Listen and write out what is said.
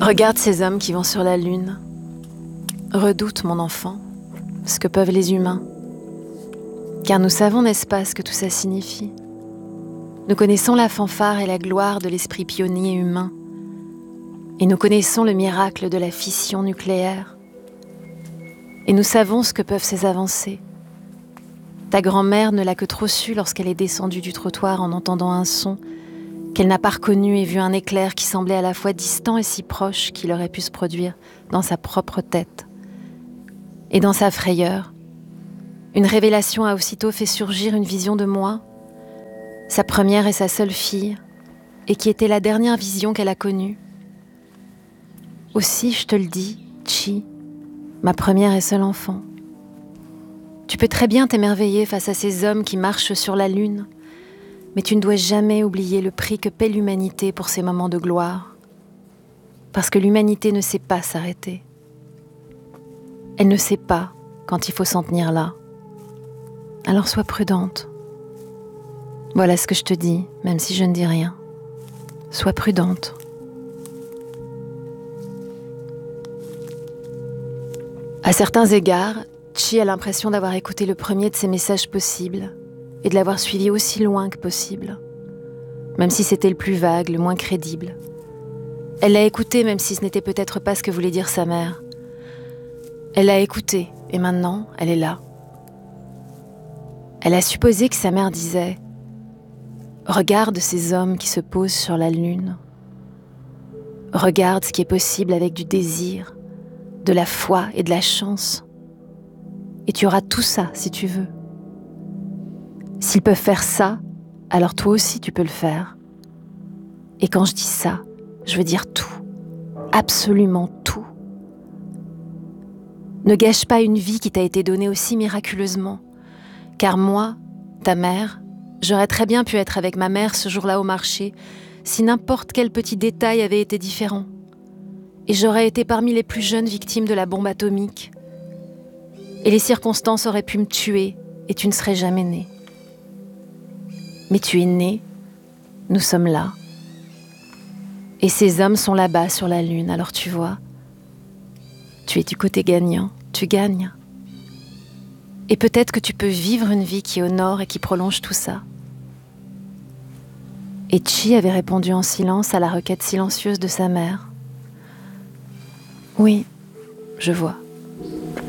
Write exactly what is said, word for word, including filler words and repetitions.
Regarde ces hommes qui vont sur la lune. Redoute, mon enfant, ce que peuvent les humains. Car nous savons, n'est-ce pas, ce que tout ça signifie. Nous connaissons la fanfare et la gloire de l'esprit pionnier humain. Et nous connaissons le miracle de la fission nucléaire. Et nous savons ce que peuvent ces avancées. Ta grand-mère ne l'a que trop su lorsqu'elle est descendue du trottoir en entendant un son qu'elle n'a pas reconnu et vu un éclair qui semblait à la fois distant et si proche qu'il aurait pu se produire dans sa propre tête. Et dans sa frayeur, une révélation a aussitôt fait surgir une vision de moi, sa première et sa seule fille, et qui était la dernière vision qu'elle a connue. Aussi, je te le dis, Chi, ma première et seule enfant. Tu peux très bien t'émerveiller face à ces hommes qui marchent sur la lune, mais tu ne dois jamais oublier le prix que paie l'humanité pour ces moments de gloire. Parce que l'humanité ne sait pas s'arrêter. Elle ne sait pas quand il faut s'en tenir là. Alors sois prudente. Voilà ce que je te dis, même si je ne dis rien. Sois prudente. À certains égards, Chi a l'impression d'avoir écouté le premier de ces messages possibles et de l'avoir suivi aussi loin que possible, même si c'était le plus vague, le moins crédible. Elle l'a écouté même si ce n'était peut-être pas ce que voulait dire sa mère. Elle l'a écouté et maintenant, elle est là. Elle a supposé que sa mère disait « Regarde ces hommes qui se posent sur la lune. Regarde ce qui est possible avec du désir, de la foi et de la chance. Et tu auras tout ça si tu veux. S'ils peuvent faire ça, alors toi aussi tu peux le faire. Et quand je dis ça, je veux dire tout, absolument tout. Ne gâche pas une vie qui t'a été donnée aussi miraculeusement, car moi, ta mère, j'aurais très bien pu être avec ma mère ce jour-là au marché, si n'importe quel petit détail avait été différent. Et j'aurais été parmi les plus jeunes victimes de la bombe atomique. Et les circonstances auraient pu me tuer, et tu ne serais jamais née. Mais tu es née, nous sommes là. Et ces hommes sont là-bas sur la lune, alors tu vois, tu es du côté gagnant, tu gagnes. Et peut-être que tu peux vivre une vie qui honore et qui prolonge tout ça. Et Chi avait répondu en silence à la requête silencieuse de sa mère. Oui, je vois.